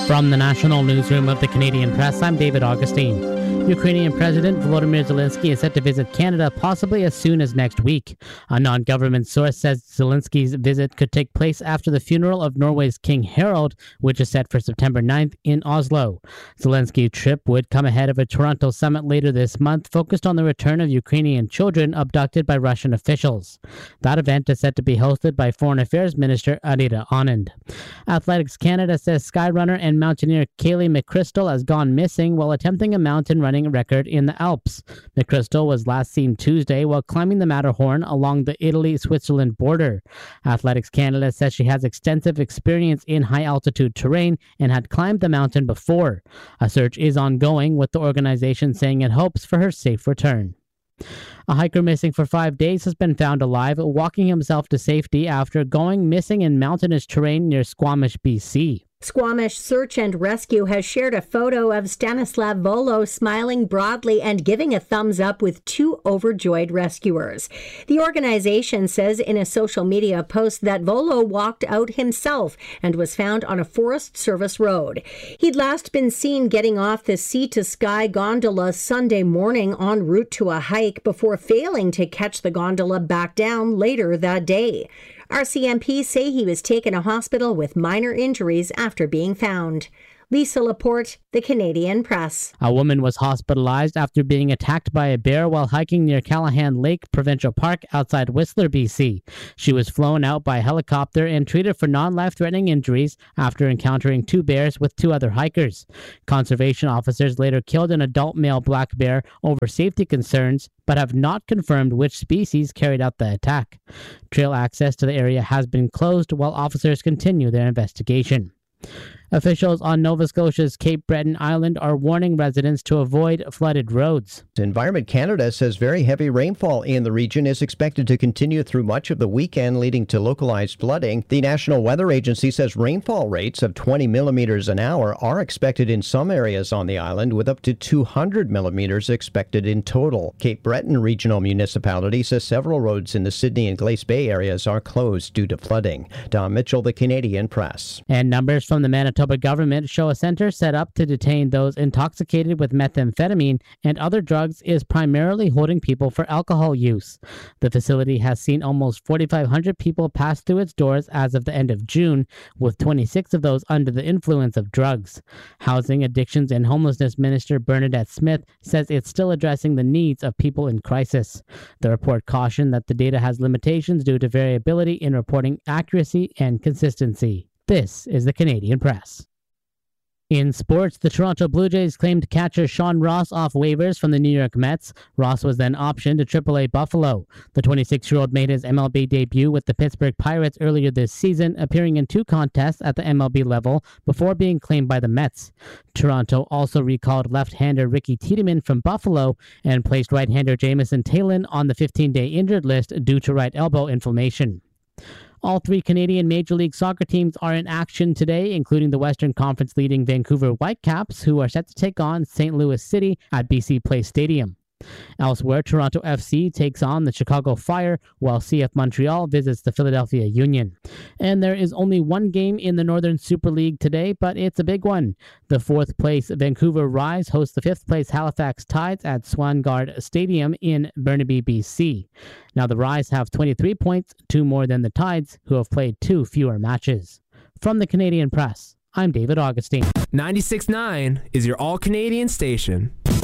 From the National Newsroom of the Canadian Press, I'm David Augustine. Ukrainian President Volodymyr Zelensky is set to visit Canada possibly as soon as next week. A non-government source says Zelensky's visit could take place after the funeral of Norway's King Harald, which is set for September 9th in Oslo. Zelensky's trip would come ahead of a Toronto summit later this month focused on the return of Ukrainian children abducted by Russian officials. That event is set to be hosted by Foreign Affairs Minister Arita Anand. Athletics Canada says skyrunner and mountaineer Kaylee McChrystal has gone missing while attempting a mountain running record in the Alps. McChrystal was last seen Tuesday while climbing the Matterhorn along the Italy-Switzerland border. Athletics Canada says she has extensive experience in high-altitude terrain and had climbed the mountain before. A search is ongoing, with the organization saying it hopes for her safe return. A hiker missing for 5 days has been found alive, walking himself to safety after going missing in mountainous terrain near Squamish, BC. Squamish Search and Rescue has shared a photo of Stanislav Volo smiling broadly and giving a thumbs up with two overjoyed rescuers. The organization says in a social media post that Volo walked out himself and was found on a Forest Service road. He'd last been seen getting off the Sea to Sky gondola Sunday morning en route to a hike before failing to catch the gondola back down later that day. RCMP say he was taken to hospital with minor injuries after being found. Lisa Laporte, The Canadian Press. A woman was hospitalized after being attacked by a bear while hiking near Callahan Lake Provincial Park outside Whistler, BC. She was flown out by helicopter and treated for non-life-threatening injuries after encountering two bears with two other hikers. Conservation officers later killed an adult male black bear over safety concerns, but have not confirmed which species carried out the attack. Trail access to the area has been closed while officers continue their investigation. Officials on Nova Scotia's Cape Breton Island are warning residents to avoid flooded roads. Environment Canada says very heavy rainfall in the region is expected to continue through much of the weekend, leading to localized flooding. The National Weather Agency says rainfall rates of 20 millimeters an hour are expected in some areas on the island, with up to 200 millimeters expected in total. Cape Breton Regional Municipality says several roads in the Sydney and Glace Bay areas are closed due to flooding. Don Mitchell, The Canadian Press. And numbers from the Manitoba government show a center set up to detain those intoxicated with methamphetamine and other drugs is primarily holding people for alcohol use. The facility has seen almost 4,500 people pass through its doors as of the end of June, with 26 of those under the influence of drugs. Housing, Addictions and Homelessness Minister Bernadette Smith says it's still addressing the needs of people in crisis. The report cautioned that the data has limitations due to variability in reporting accuracy and consistency. This is the Canadian Press. In sports, the Toronto Blue Jays claimed catcher Sean Ross off waivers from the New York Mets. Ross was then optioned to AAA Buffalo. The 26-year-old made his MLB debut with the Pittsburgh Pirates earlier this season, appearing in 2 contests at the MLB level before being claimed by the Mets. Toronto also recalled left-hander Ricky Tiedemann from Buffalo and placed right-hander Jamison Talon on the 15-day injured list due to right elbow inflammation. All 3 Canadian Major League Soccer teams are in action today, including the Western Conference leading Vancouver Whitecaps, who are set to take on St. Louis City at BC Place Stadium. Elsewhere, Toronto FC takes on the Chicago Fire, while CF Montreal visits the Philadelphia Union. And there is only one game in the Northern Super League today, but it's a big one. The 4th place Vancouver Rise hosts the 5th place Halifax Tides at Swangard Stadium in Burnaby, BC. Now the Rise have 23 points, 2 more than the Tides, who have played 2 fewer matches. From the Canadian Press, I'm David Augustine. 96.9 is your all-Canadian station.